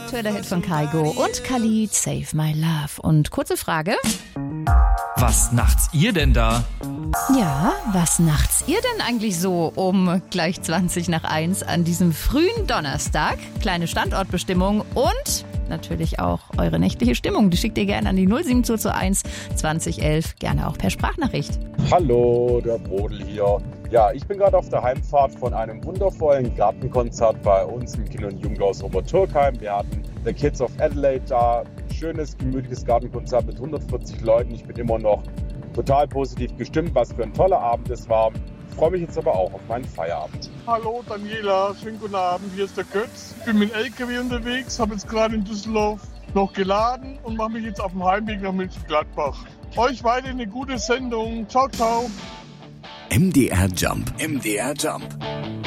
Aktueller Hit von Kygo und Khalid, Save My Love. Und kurze Frage. Was nachts ihr denn da? Ja, was nachts ihr denn eigentlich so um gleich 20:01 an diesem frühen Donnerstag? Kleine Standortbestimmung und natürlich auch eure nächtliche Stimmung. Die schickt ihr gerne an die 07221 2011, gerne auch per Sprachnachricht. Hallo, der Brodel hier. Ja, ich bin gerade auf der Heimfahrt von einem wundervollen Gartenkonzert bei uns im Kinder- und Jugendhaus Obertürkheim. Wir hatten The Kids of Adelaide da. Schönes, gemütliches Gartenkonzert mit 140 Leuten. Ich bin immer noch total positiv gestimmt, was für ein toller Abend es war. Ich freue mich jetzt aber auch auf meinen Feierabend. Hallo Daniela, schönen guten Abend, hier ist der Götz. Ich bin mit dem LKW unterwegs, habe jetzt gerade in Düsseldorf noch geladen und mache mich jetzt auf dem Heimweg nach Mönchengladbach. Euch weiter eine gute Sendung. Ciao, ciao. MDR Jump. MDR Jump.